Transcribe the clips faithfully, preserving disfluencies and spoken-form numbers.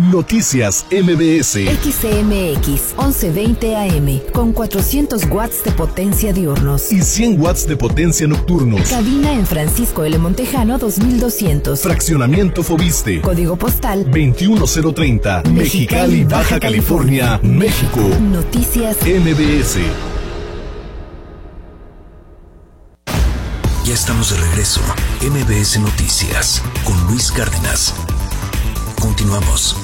Noticias M B S. X C M X once veinte A M con cuatrocientos watts de potencia diurnos y cien watts de potencia nocturnos. Cabina en Francisco L. Montejano dos mil doscientos. Fraccionamiento Fobiste. Código postal veintiuno cero treinta. Mexicali, Baja California, México. Noticias M B S. Ya estamos de regreso. M B S Noticias con Luis Cárdenas. Continuamos.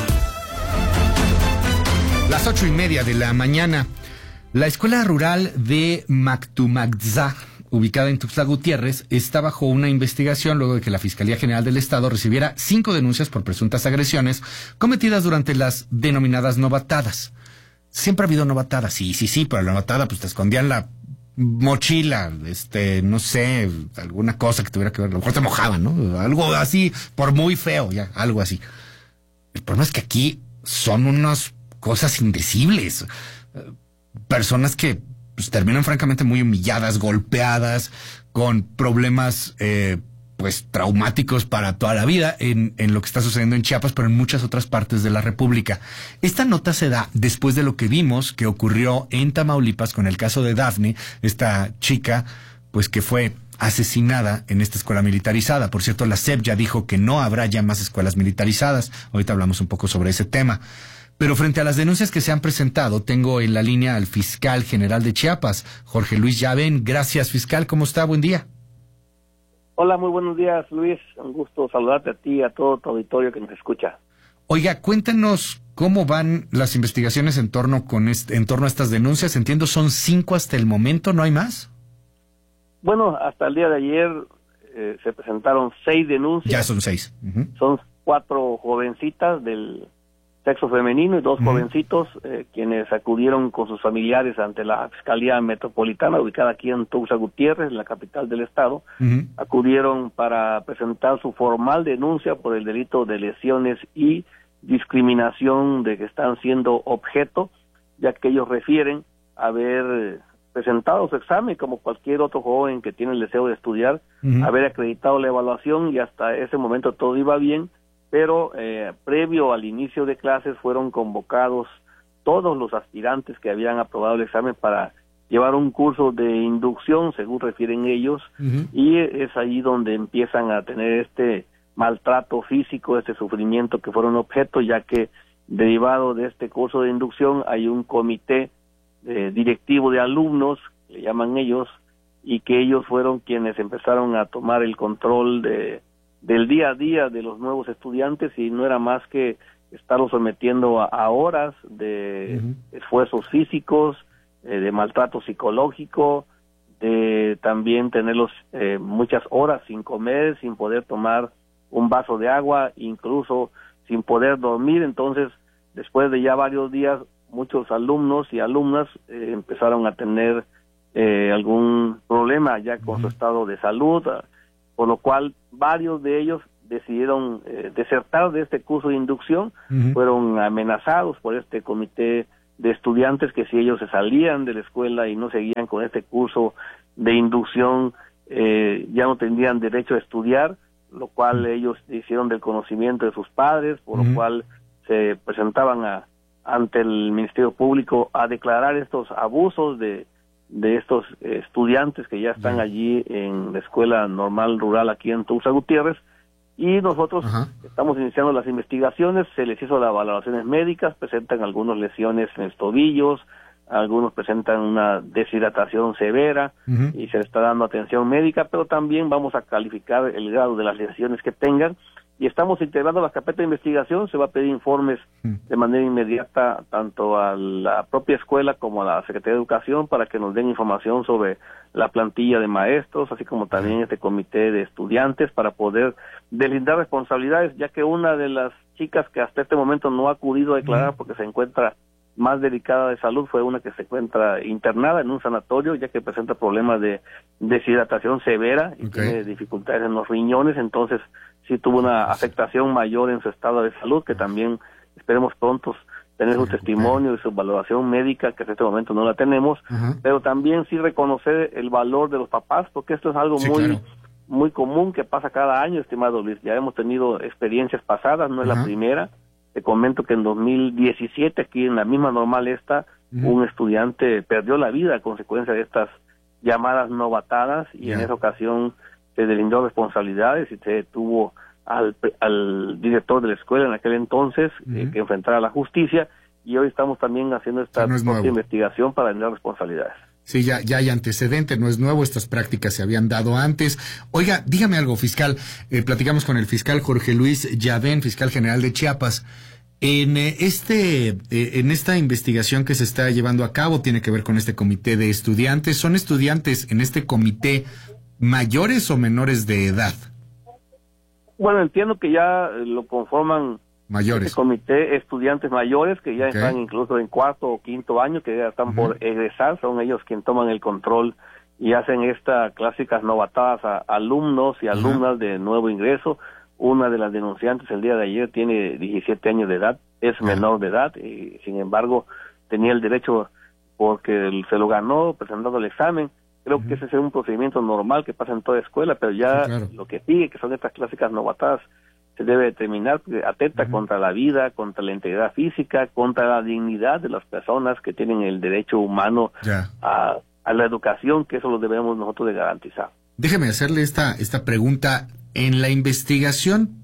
Las ocho y media de la mañana. La escuela rural de Mactumagtzá, ubicada en Tuxtla Gutiérrez, está bajo una investigación luego de que la Fiscalía General del Estado recibiera cinco denuncias por presuntas agresiones cometidas durante las denominadas novatadas. Siempre ha habido novatadas, sí, sí, sí, pero la novatada pues te escondían la mochila, este, no sé, alguna cosa que tuviera que ver, a lo mejor te mojaban, ¿no? Algo así, por muy feo, ya, algo así. El problema es que aquí son unas cosas indecibles. Personas que pues, terminan francamente muy humilladas, golpeadas, con problemas eh, pues traumáticos para toda la vida en, en lo que está sucediendo en Chiapas, pero en muchas otras partes de la República. Esta nota se da después de lo que vimos que ocurrió en Tamaulipas con el caso de Dafne, esta chica pues que fue asesinada en esta escuela militarizada. Por cierto, la S E P ya dijo que no habrá ya más escuelas militarizadas. Ahorita hablamos un poco sobre ese tema. Pero frente a las denuncias que se han presentado, tengo en la línea al fiscal general de Chiapas, Jorge Luis Llavén. Gracias, fiscal. ¿Cómo está? Buen día. Hola, muy buenos días, Luis. Un gusto saludarte a ti y a todo tu auditorio que nos escucha. Oiga, cuéntanos cómo van las investigaciones en torno, con este, en torno a estas denuncias. Entiendo, son cinco hasta el momento, ¿no hay más? Bueno, hasta el día de ayer eh, se presentaron seis denuncias. Ya son seis. Uh-huh. Son cuatro jovencitas del sexo femenino y dos uh-huh. jovencitos eh, quienes acudieron con sus familiares ante la Fiscalía Metropolitana, ubicada aquí en Tuxtla Gutiérrez, la capital del estado. Uh-huh. Acudieron para presentar su formal denuncia por el delito de lesiones y discriminación de que están siendo objeto, ya que ellos refieren haber presentado su examen como cualquier otro joven que tiene el deseo de estudiar, uh-huh. haber acreditado la evaluación y hasta ese momento todo iba bien, pero eh, previo al inicio de clases fueron convocados todos los aspirantes que habían aprobado el examen para llevar un curso de inducción, según refieren ellos, uh-huh. y es ahí donde empiezan a tener este maltrato físico, este sufrimiento que fueron objeto, ya que derivado de este curso de inducción hay un comité eh, directivo de alumnos, le llaman ellos, y que ellos fueron quienes empezaron a tomar el control de del día a día de los nuevos estudiantes, y no era más que estarlos sometiendo a, a horas de uh-huh. esfuerzos físicos, eh, de maltrato psicológico, de también tenerlos eh, muchas horas sin comer, sin poder tomar un vaso de agua, incluso sin poder dormir. Entonces, después de ya varios días, muchos alumnos y alumnas eh, empezaron a tener eh, algún problema ya con uh-huh. su estado de salud, por lo cual varios de ellos decidieron eh, desertar de este curso de inducción, uh-huh. fueron amenazados por este comité de estudiantes que si ellos se salían de la escuela y no seguían con este curso de inducción, eh, ya no tendrían derecho a estudiar, lo cual ellos hicieron del conocimiento de sus padres, por uh-huh. lo cual se presentaban a, ante el Ministerio Público a declarar estos abusos de de estos eh, estudiantes que ya están allí en la escuela normal rural aquí en Tuxtla Gutiérrez, y nosotros uh-huh. estamos iniciando las investigaciones. Se les hizo las valoraciones médicas, presentan algunas lesiones en los tobillos, algunos presentan una deshidratación severa uh-huh. y se les está dando atención médica, pero también vamos a calificar el grado de las lesiones que tengan, y estamos integrando las carpetas de investigación. Se va a pedir informes de manera inmediata tanto a la propia escuela como a la Secretaría de Educación para que nos den información sobre la plantilla de maestros, así como también este comité de estudiantes, para poder deslindar responsabilidades, ya que una de las chicas que hasta este momento no ha acudido a declarar porque se encuentra más delicada de salud fue una que se encuentra internada en un sanatorio, ya que presenta problemas de deshidratación severa y okay. tiene dificultades en los riñones. Entonces sí tuvo una afectación mayor en su estado de salud, que también esperemos pronto tener su testimonio y su valoración médica, que en este momento no la tenemos, uh-huh. pero también sí reconocer el valor de los papás, porque esto es algo sí, muy claro. muy común que pasa cada año, estimado Luis. Ya hemos tenido experiencias pasadas, no es uh-huh. la primera, Te comento que en dos mil diecisiete, aquí en la misma normal esta, uh-huh. un estudiante perdió la vida a consecuencia de estas llamadas novatadas, y yeah. en esa ocasión se deslindó responsabilidades y se detuvo al, al director de la escuela en aquel entonces, uh-huh. eh, que enfrentara a la justicia, y hoy estamos también haciendo esta no es investigación para deslindar responsabilidades. Sí, ya, ya hay antecedente, no es nuevo, estas prácticas se habían dado antes. Oiga, dígame algo, fiscal, eh, platicamos con el fiscal Jorge Luis Llavén, fiscal general de Chiapas. En eh, este, eh, en esta investigación que se está llevando a cabo, tiene que ver con este comité de estudiantes. ¿Son estudiantes en este comité mayores o menores de edad? Bueno, entiendo que ya lo conforman mayores. Este comité estudiantes mayores que ya okay. están incluso en cuarto o quinto año, que ya están uh-huh. por egresar, son ellos quienes toman el control y hacen estas clásicas novatadas a alumnos y alumnas uh-huh. de nuevo ingreso. Una de las denunciantes el día de ayer tiene diecisiete años de edad, es uh-huh. menor de edad, y sin embargo tenía el derecho porque se lo ganó presentando el examen. Creo uh-huh. que ese es un procedimiento normal que pasa en toda escuela, pero ya sí, claro. lo que sigue, que son estas clásicas novatadas, se debe determinar, porque atenta uh-huh. contra la vida, contra la integridad física, contra la dignidad de las personas que tienen el derecho humano yeah. a, a la educación, que eso lo debemos nosotros de garantizar. Déjeme hacerle esta, esta pregunta. En la investigación,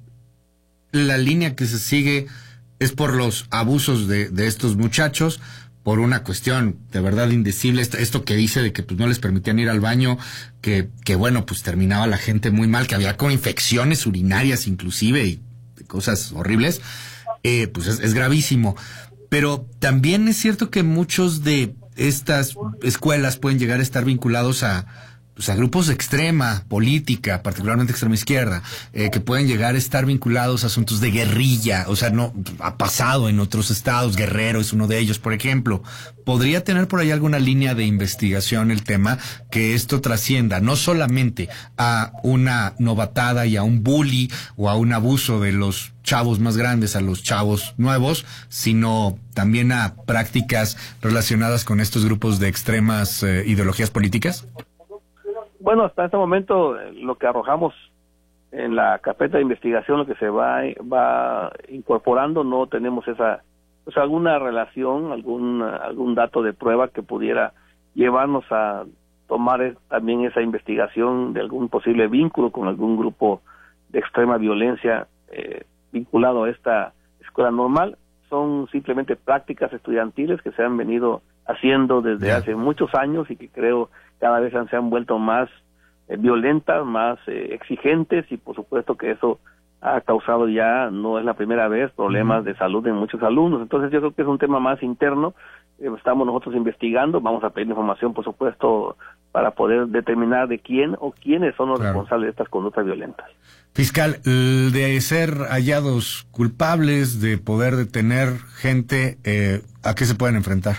la línea que se sigue es por los abusos de, de estos muchachos, por una cuestión de verdad indecible, esto, esto que dice de que pues no les permitían ir al baño, que, que bueno, pues terminaba la gente muy mal, que había con infecciones urinarias inclusive y cosas horribles, eh, pues es, es gravísimo. Pero también es cierto que muchos de estas escuelas pueden llegar a estar vinculados a pues a grupos de extrema política, particularmente extrema izquierda, eh, que pueden llegar a estar vinculados a asuntos de guerrilla, o sea, no ha pasado en otros estados, Guerrero es uno de ellos, por ejemplo. ¿Podría tener por ahí alguna línea de investigación el tema que esto trascienda no solamente a una novatada y a un bully o a un abuso de los chavos más grandes a los chavos nuevos, sino también a prácticas relacionadas con estos grupos de extremas eh, ideologías políticas? Bueno, hasta este momento lo que arrojamos en la carpeta de investigación, lo que se va va incorporando, no tenemos esa, pues alguna relación, algún algún dato de prueba que pudiera llevarnos a tomar también esa investigación de algún posible vínculo con algún grupo de extrema violencia eh, vinculado a esta escuela normal. Son simplemente prácticas estudiantiles que se han venido haciendo desde yeah. hace muchos años y que creo cada vez se han vuelto más eh, violentas, más eh, exigentes, y por supuesto que eso ha causado ya, no es la primera vez, problemas mm. de salud en muchos alumnos. Entonces yo creo que es un tema más interno, eh, estamos nosotros investigando, vamos a pedir información por supuesto para poder determinar de quién o quiénes son los claro. responsables de estas conductas violentas. Fiscal, de ser hallados culpables, de poder detener gente, eh, ¿a qué se pueden enfrentar?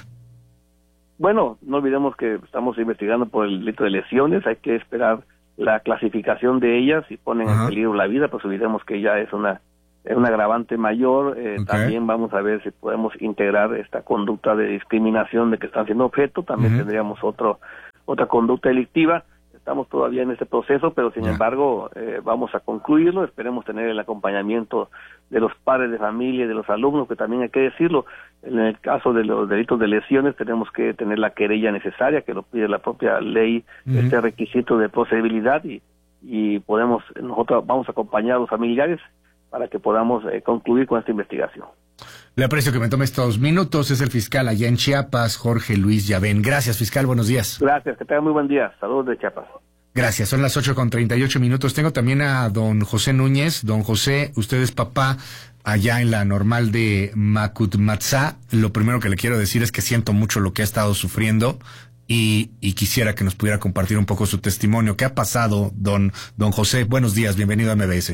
Bueno, no olvidemos que estamos investigando por el delito de lesiones, hay que esperar la clasificación de ellas, si ponen Ajá. en peligro la vida, pues olvidemos que ya es una es un agravante mayor, eh, okay. también vamos a ver si podemos integrar esta conducta de discriminación de que están siendo objeto, también uh-huh. tendríamos otro otra conducta delictiva. Estamos todavía en este proceso, pero sin yeah. embargo eh, vamos a concluirlo. Esperemos tener el acompañamiento de los padres de familia y de los alumnos, que también hay que decirlo, en el caso de los delitos de lesiones tenemos que tener la querella necesaria, que lo pide la propia ley, uh-huh. este requisito de procedibilidad, y, y podemos nosotros vamos a acompañar a los familiares para que podamos eh, concluir con esta investigación. Le aprecio que me tome estos minutos. Es el fiscal allá en Chiapas, Jorge Luis Llavén. Gracias, fiscal. Buenos días. Gracias. Que tenga muy buen día. Saludos de Chiapas. Gracias. Son las ocho con treinta y ocho minutos. Tengo también a don José Núñez. Don José, usted es papá allá en la normal de Macutmatzá. Lo primero que le quiero decir es que siento mucho lo que ha estado sufriendo y, y quisiera que nos pudiera compartir un poco su testimonio. ¿Qué ha pasado, don, don José? Buenos días. Bienvenido a M B S.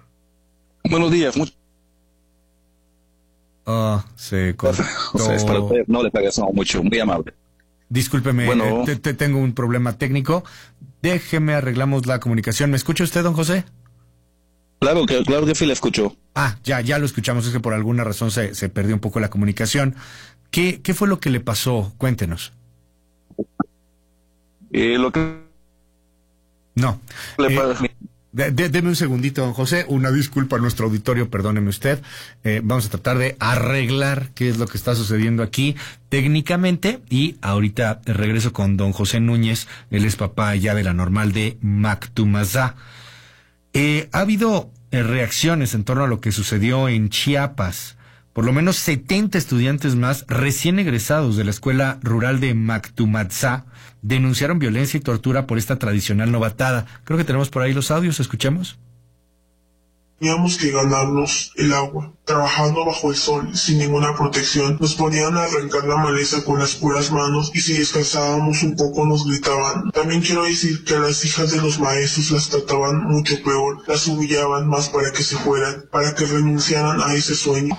Buenos días. Mucho Oh, se cortó. O sea, es para usted, no le agradecemos mucho, muy amable. Discúlpeme, bueno, eh, te, te tengo un problema técnico. Déjeme, arreglamos la comunicación. ¿Me escucha usted, don José? Claro que, claro que sí le escucho. Ah, ya, ya lo escuchamos. Es que por alguna razón se, se perdió un poco la comunicación. ¿Qué, qué fue lo que le pasó? Cuéntenos. Eh, lo que... No. Le eh, De, de, deme un segundito, don José. Una disculpa a nuestro auditorio, perdóneme usted. Eh, vamos a tratar de arreglar qué es lo que está sucediendo aquí técnicamente. Y ahorita regreso con don José Núñez. Él es papá ya de la normal de Mactumazá. Eh, ha habido eh, reacciones en torno a lo que sucedió en Chiapas. Por lo menos setenta estudiantes más recién egresados de la escuela rural de Mactumazá denunciaron violencia y tortura por esta tradicional novatada. Creo que tenemos por ahí los audios, ¿escuchemos? Teníamos que ganarnos el agua, trabajando bajo el sol, sin ninguna protección. Nos ponían a arrancar la maleza con las puras manos y si descansábamos un poco nos gritaban. También quiero decir que a las hijas de los maestros las trataban mucho peor, las humillaban más para que se fueran, para que renunciaran a ese sueño.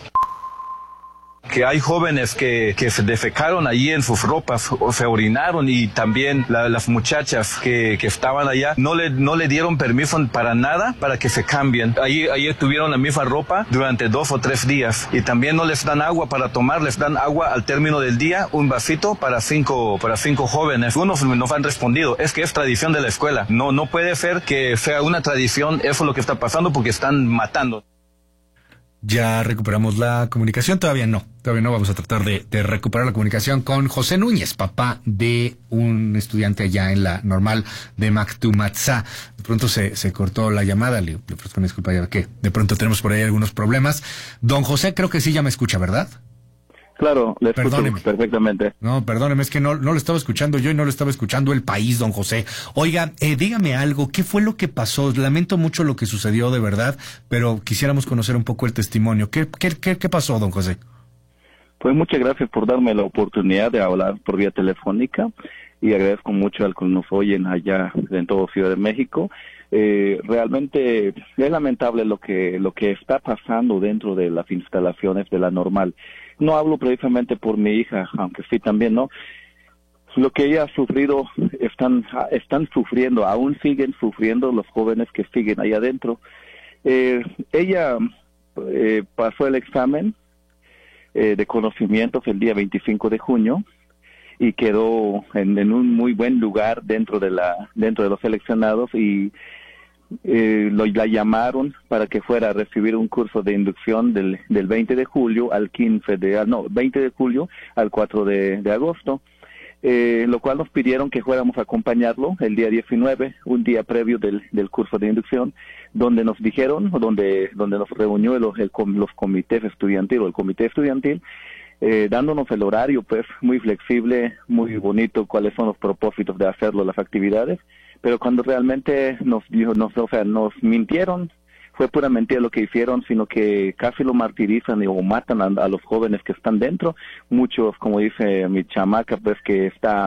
Que hay jóvenes que, que se defecaron allí en sus ropas, o se orinaron, y también la, las muchachas que, que estaban allá no le, no le dieron permiso para nada para que se cambien. Allí, allí tuvieron la misma ropa durante dos o tres días y también no les dan agua para tomar, les dan agua al término del día, un vasito para cinco, para cinco jóvenes. Unos nos han respondido, es que es tradición de la escuela. No, no puede ser que sea una tradición, eso es lo que está pasando porque están matando. Ya recuperamos la comunicación, todavía no, todavía no, vamos a tratar de, de recuperar la comunicación con José Núñez, papá de un estudiante allá en la normal de Mactumazá. De pronto se, se cortó la llamada, le, le ofrezco una disculpa, ya que de pronto tenemos por ahí algunos problemas. Don José, creo que sí ya me escucha, ¿verdad? Claro, le escucho Perdóneme. perfectamente. No, perdóneme, es que no, no lo estaba escuchando yo y no lo estaba escuchando el país, don José. Oiga, eh, dígame algo, ¿qué fue lo que pasó? Lamento mucho lo que sucedió de verdad, pero quisiéramos conocer un poco el testimonio. ¿Qué, qué, qué, qué pasó, don José? Pues muchas gracias por darme la oportunidad de hablar por vía telefónica y agradezco mucho al que nos oyen allá en todo Ciudad de México. Eh, realmente es lamentable lo que, lo que está pasando dentro de las instalaciones de la normal. No hablo precisamente por mi hija, aunque sí también, ¿no? Lo que ella ha sufrido, están, están sufriendo, aún siguen sufriendo los jóvenes que siguen ahí adentro. Eh, ella eh, pasó el examen eh, de conocimientos el día veinticinco de junio y quedó en, en un muy buen lugar dentro de la dentro de los seleccionados y Eh, lo, la llamaron para que fuera a recibir un curso de inducción del, del veinte de julio al quince de, no, veinte de julio al cuatro de, de agosto, eh, lo cual nos pidieron que fuéramos a acompañarlo el día diecinueve, un día previo del, del curso de inducción, donde nos dijeron, donde, donde nos reunió el, el, los comités estudiantil o el comité estudiantil, eh, dándonos el horario pues muy flexible, muy bonito, cuáles son los propósitos de hacerlo, las actividades. Pero cuando realmente nos dijo, nos, o sea, nos mintieron, fue pura mentira lo que hicieron, sino que casi lo martirizan y, o matan a, a los jóvenes que están dentro. Muchos, como dice mi chamaca, pues que está,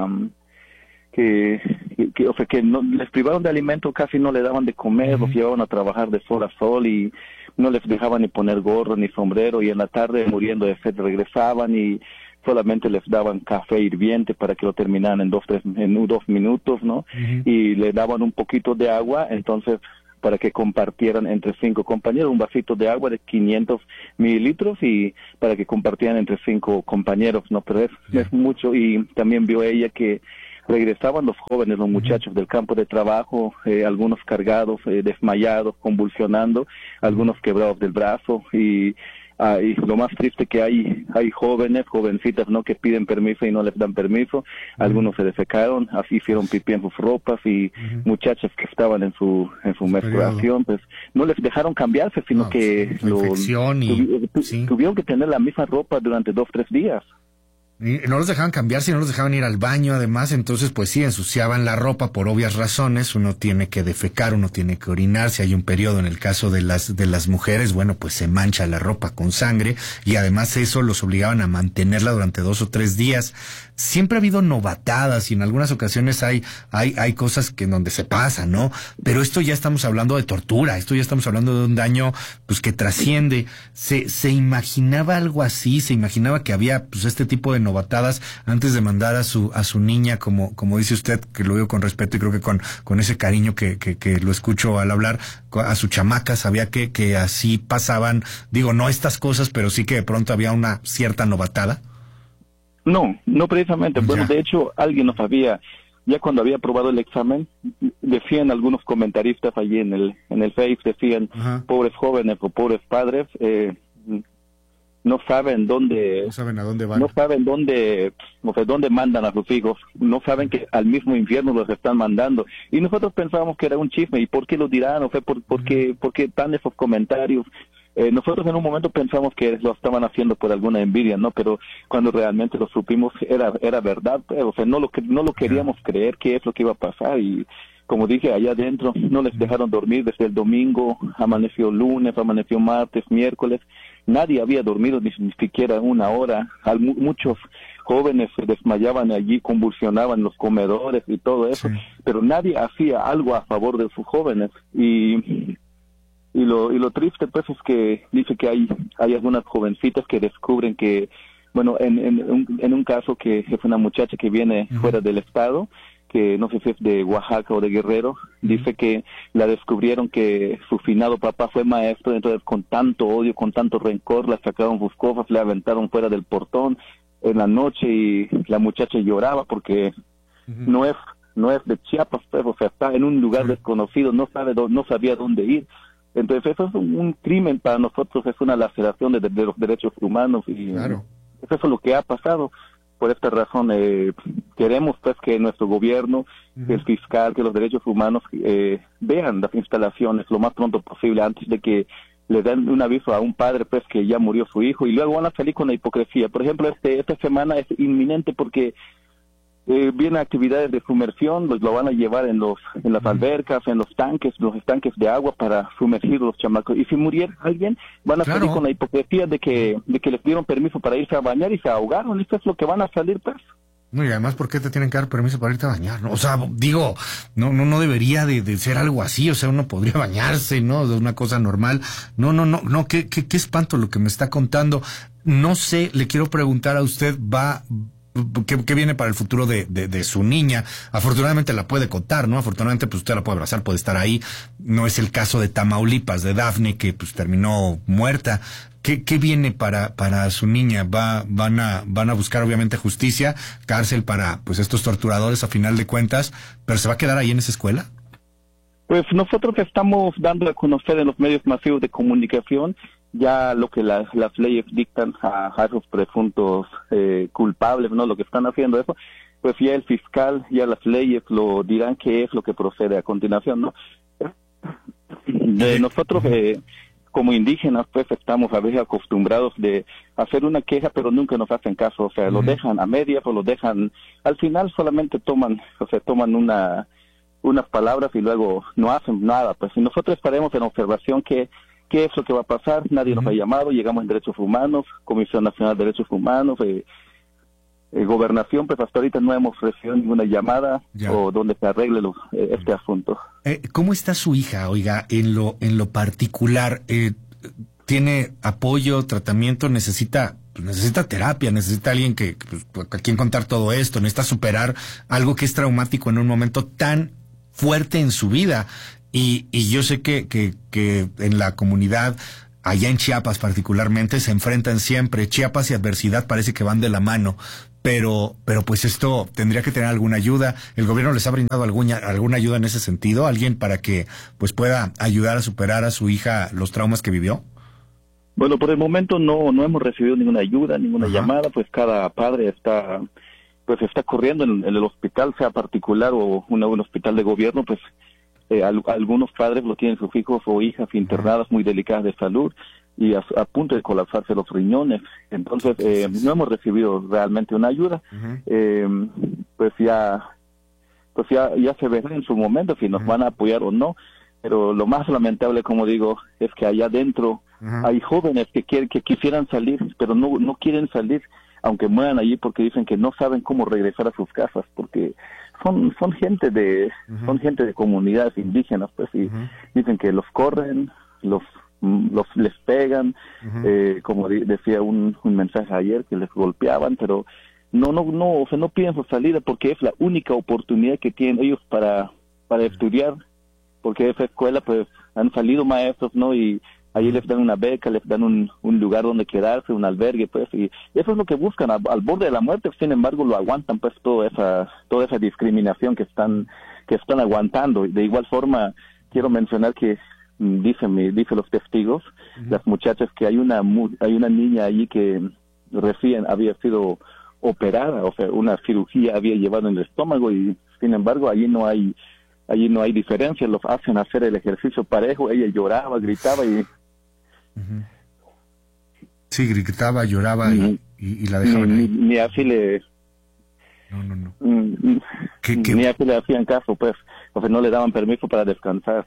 que, que o sea, que no, les privaron de alimento, casi no le daban de comer, uh-huh. Los llevaban a trabajar de sol a sol y no les dejaban ni poner gorro ni sombrero y en la tarde muriendo de sed regresaban y solamente les daban café hirviente para que lo terminaran en dos, tres, en dos minutos, ¿no? Uh-huh. Y le daban un poquito de agua, entonces, para que compartieran entre cinco compañeros, un vasito de agua de quinientos mililitros y para que compartieran entre cinco compañeros, ¿no? Pero es, uh-huh. es mucho y también vio ella que regresaban los jóvenes, los muchachos uh-huh. del campo de trabajo, eh, algunos cargados, eh, desmayados, convulsionando, algunos quebrados del brazo y Ah, y lo más triste que hay hay jóvenes, jovencitas, ¿no? Que piden permiso y no les dan permiso. Uh-huh. Algunos se defecaron, así hicieron pipí en sus ropas y uh-huh. muchachas que estaban en su en su menstruación, pues no les dejaron cambiarse, sino no, que lo, y, tuvi, tu, sí. tuvieron que tener la misma ropa durante dos, tres días. Y no los dejaban cambiarse y no los dejaban ir al baño, además, entonces pues sí, ensuciaban la ropa por obvias razones, uno tiene que defecar, uno tiene que orinar, si hay un periodo en el caso de las de las mujeres, bueno, pues se mancha la ropa con sangre y además eso los obligaban a mantenerla durante dos o tres días. Siempre ha habido novatadas y en algunas ocasiones hay hay hay cosas que en donde se pasa, ¿no? Pero esto ya estamos hablando de tortura, esto ya estamos hablando de un daño pues que trasciende. Se se imaginaba algo así, se imaginaba que había pues este tipo de novatadas antes de mandar a su a su niña, como como dice usted, que lo digo con respeto y creo que con con ese cariño que que, que lo escucho al hablar, a su chamaca, sabía que que así pasaban, digo, no estas cosas, pero sí que de pronto había una cierta novatada. No, no precisamente. Ya. Bueno, de hecho, alguien nos había ya cuando había aprobado el examen, decían algunos comentaristas allí en el en el Face, decían, Ajá. pobres jóvenes o pobres padres, eh, no saben dónde, no saben a dónde van, no saben dónde, o sea, dónde mandan a sus hijos, no saben que al mismo infierno los están mandando. Y nosotros pensábamos que era un chisme, ¿y por qué lo dirán? O sea, ¿por, por, qué, por qué tan esos comentarios? Eh, nosotros en un momento pensamos que lo estaban haciendo por alguna envidia, ¿no? Pero cuando realmente lo supimos era era verdad, pero, o sea, no lo no lo queríamos creer qué es lo que iba a pasar. Y como dije, allá adentro no les dejaron dormir desde el domingo, amaneció lunes, amaneció martes, miércoles, nadie había dormido ni, ni siquiera una hora. Al, muchos jóvenes se desmayaban allí, convulsionaban los comedores y todo eso, sí. pero nadie hacía algo a favor de sus jóvenes. Y Y lo y lo triste pues es que dice que hay hay algunas jovencitas que descubren que, bueno, en en un, en un caso que es una muchacha que viene uh-huh. fuera del estado, que no sé si es de Oaxaca o de Guerrero, uh-huh. dice que la descubrieron que su finado papá fue maestro, entonces con tanto odio, con tanto rencor, la sacaron sus cosas, le aventaron fuera del portón en la noche y la muchacha lloraba porque uh-huh. no es no es de Chiapas, pues, o sea, está en un lugar uh-huh. desconocido, no sabe dó- no sabía dónde ir. Entonces eso es un, un crimen para nosotros, es una laceración de, de los derechos humanos y claro. eso es lo que ha pasado. Por esta razón eh, queremos pues que nuestro gobierno, uh-huh. el fiscal, que los derechos humanos eh, vean las instalaciones lo más pronto posible antes de que le den un aviso a un padre pues que ya murió su hijo y luego van a salir con la hipocresía. Por ejemplo, este esta semana es inminente porque Eh, vienen actividades de sumersión, los lo van a llevar en los en las albercas, en los tanques, los estanques de agua para sumergir los chamacos. Y si muriera alguien, van a claro. salir con la hipocresía de que de que les dieron permiso para irse a bañar y se ahogaron. Esto es lo que van a salir, pues. No, y además, ¿por qué te tienen que dar permiso para irte a bañar? ¿No? O sea, digo, no no no debería de, de ser algo así. O sea, uno podría bañarse, ¿no? De una cosa normal. No, no, no, no, qué, qué, qué espanto lo que me está contando. No sé, le quiero preguntar a usted, ¿va... ¿Qué, ¿Qué viene para el futuro de, de, de su niña? Afortunadamente la puede contar, ¿no? Afortunadamente pues usted la puede abrazar, puede estar ahí. No es el caso de Tamaulipas, de Dafne, que pues terminó muerta. ¿Qué, qué viene para para su niña? Va van a van a buscar obviamente justicia, cárcel para pues estos torturadores a final de cuentas, pero ¿se va a quedar ahí en esa escuela? Pues nosotros estamos dando a conocer en los medios masivos de comunicación ya lo que las, las leyes dictan a, a esos presuntos eh, culpables, ¿no? Lo que están haciendo eso, pues ya el fiscal, ya las leyes lo dirán qué es lo que procede a continuación, ¿no? De nosotros, eh, como indígenas, pues estamos a veces acostumbrados de hacer una queja, pero nunca nos hacen caso, o sea, uh-huh. lo dejan a medias o lo dejan, al final solamente toman, o sea, toman una unas palabras y luego no hacen nada, pues y nosotros estaremos en observación que qué es lo que va a pasar, nadie uh-huh. nos ha llamado, llegamos en Derechos Humanos, Comisión Nacional de Derechos Humanos, eh, eh, Gobernación, pues hasta ahorita no hemos recibido ninguna llamada ya. o donde se arregle los, eh, este asunto. Eh, ¿Cómo está su hija, oiga, en lo en lo particular? Eh, ¿Tiene apoyo, tratamiento, necesita necesita terapia, necesita alguien que, pues, a quien contar todo esto, necesita superar algo que es traumático en un momento tan fuerte en su vida? Y, y yo sé que, que, que en la comunidad, allá en Chiapas particularmente, se enfrentan siempre. Chiapas y adversidad parece que van de la mano, pero pero pues esto tendría que tener alguna ayuda. ¿El gobierno les ha brindado alguna, alguna ayuda en ese sentido? ¿Alguien para que pues pueda ayudar a superar a su hija los traumas que vivió? Bueno, por el momento no no hemos recibido ninguna ayuda, ninguna Ajá. llamada, pues cada padre está pues está corriendo en, en el hospital, sea particular o una, un hospital de gobierno, pues Eh, al, algunos padres lo tienen sus hijos o hijas internadas muy delicadas de salud y a, a punto de colapsarse los riñones. Entonces, eh, no hemos recibido realmente una ayuda. Uh-huh. Eh, pues ya pues ya, ya se verá en su momento si nos uh-huh. van a apoyar o no. Pero lo más lamentable, como digo, es que allá adentro uh-huh. hay jóvenes que quieren, que quisieran salir, pero no, no quieren salir, aunque mueran allí porque dicen que no saben cómo regresar a sus casas, porque son son gente de uh-huh. son gente de comunidades indígenas, pues, y uh-huh. dicen que los corren, los los les pegan, uh-huh. eh, como di- decía un, un mensaje ayer, que les golpeaban, pero no no no o sea, no piden su salida porque es la única oportunidad que tienen ellos para para uh-huh. estudiar, porque de esa escuela pues han salido maestros, ¿no? Y Ahí les dan una beca, les dan un, un lugar donde quedarse, un albergue, pues, y eso es lo que buscan, al, al borde de la muerte. Sin embargo, lo aguantan, pues, toda esa toda esa discriminación que están que están aguantando. De igual forma, quiero mencionar que dicen dice los testigos, uh-huh. las muchachas, que hay una hay una niña allí que recién había sido operada, o sea, una cirugía había llevado en el estómago, y sin embargo, allí no hay allí no hay diferencia, los hacen hacer el ejercicio parejo. Ella lloraba, gritaba y uh-huh. sí, gritaba, lloraba y, y, y la dejaban ni, ahí. Ni, ni así le no, no, no. ¿Qué, qué? Ni así le hacían caso, pues, o sea, no le daban permiso para descansar.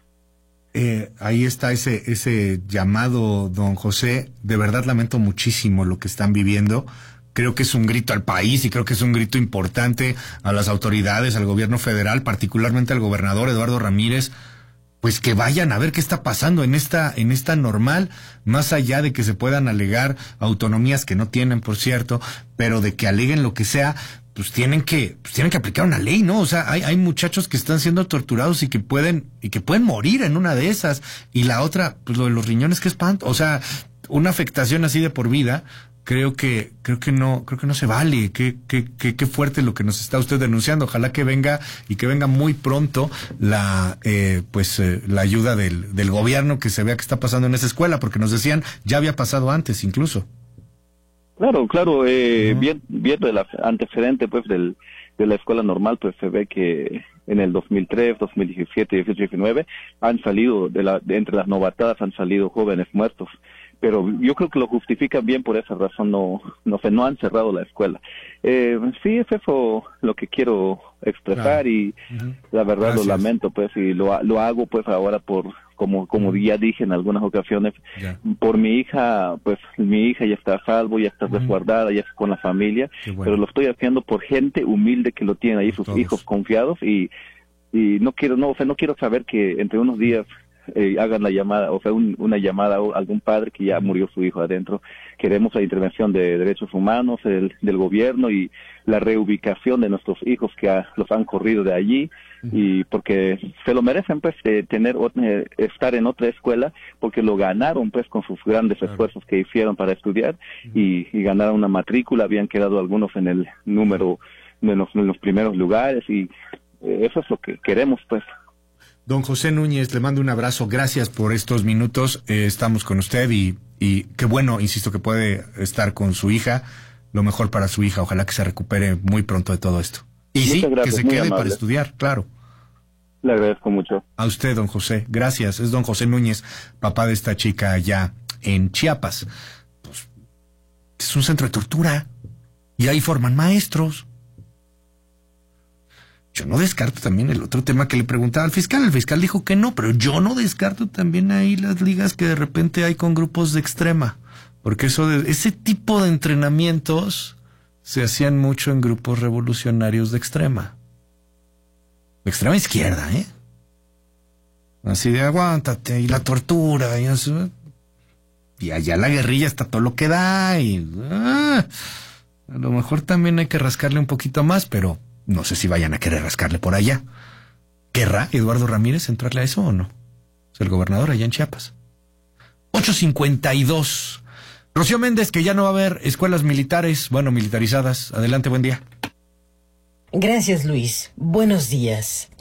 Eh, ahí está ese ese llamado, don José. De verdad lamento muchísimo lo que están viviendo. Creo que es un grito al país y creo que es un grito importante a las autoridades, al gobierno federal, particularmente al gobernador Eduardo Ramírez, pues que vayan a ver qué está pasando en esta en esta normal, más allá de que se puedan alegar autonomías que no tienen, por cierto, pero de que aleguen lo que sea, pues tienen que pues tienen que aplicar una ley, ¿no? O sea, hay hay muchachos que están siendo torturados y que pueden y que pueden morir en una de esas, y la otra, pues lo de los riñones, qué espanto, o sea, una afectación así de por vida. Creo que creo que no creo que no se vale. Qué qué qué qué fuerte lo que nos está usted denunciando. Ojalá que venga y que venga muy pronto la eh, pues eh, la ayuda del del gobierno, que se vea qué está pasando en esa escuela, porque nos decían ya había pasado antes incluso. Claro, claro. Eh, uh-huh. bien, viendo el antecedente, pues, del de la escuela normal, pues se ve que en el dos mil tres, dos mil diecisiete, dieciocho, diecinueve han salido de la de entre las novatadas han salido jóvenes muertos. Pero yo creo que lo justifican bien, por esa razón no no sé, no han cerrado la escuela. Eh, sí, es eso lo que quiero expresar, claro. y uh-huh. la verdad Gracias. Lo lamento, pues, y lo lo hago, pues, ahora por, como como uh-huh. ya dije en algunas ocasiones, yeah. por mi hija, pues mi hija ya está a salvo, ya está uh-huh. resguardada, ya está con la familia, bueno. pero lo estoy haciendo por gente humilde que lo tiene ahí, sus Todos. hijos confiados, y y no quiero, no, o sea, no quiero saber que entre unos días Eh, hagan la llamada, o sea, un, una llamada a algún padre que ya murió su hijo adentro. Queremos la intervención de derechos humanos, el, del gobierno, y la reubicación de nuestros hijos que a, los han corrido de allí, uh-huh. y porque se lo merecen, pues, eh, tener eh, estar en otra escuela, porque lo ganaron, pues, con sus grandes claro. esfuerzos que hicieron para estudiar, uh-huh. y, y ganaron una matrícula. Habían quedado algunos en el número, en los, en los primeros lugares, y eh, eso es lo que queremos, pues. Don José Núñez, le mando un abrazo, gracias por estos minutos, eh, estamos con usted, y, y qué bueno, insisto, que puede estar con su hija, lo mejor para su hija, ojalá que se recupere muy pronto de todo esto. Y Muchas sí, gracias, que se quede amable. Para estudiar, claro. Le agradezco mucho. A usted, don José, gracias. Es don José Núñez, papá de esta chica allá en Chiapas. Pues, es un centro de tortura, y ahí forman maestros. Yo no descarto también el otro tema que le preguntaba al fiscal. El fiscal dijo que no, pero yo no descarto también ahí las ligas que de repente hay con grupos de extrema. Porque eso de, ese tipo de entrenamientos se hacían mucho en grupos revolucionarios de extrema. De extrema izquierda, ¿eh? Así de aguántate, y la tortura, y eso. Y allá la guerrilla está todo lo que da, y... Ah, a lo mejor también hay que rascarle un poquito más, pero... no sé si vayan a querer rascarle por allá. ¿Querrá Eduardo Ramírez entrarle a eso o no? Es el gobernador allá en Chiapas. ocho cincuenta y dos. Rocío Méndez, que ya no va a haber escuelas militares, bueno, militarizadas. Adelante, buen día. Gracias, Luis. Buenos días.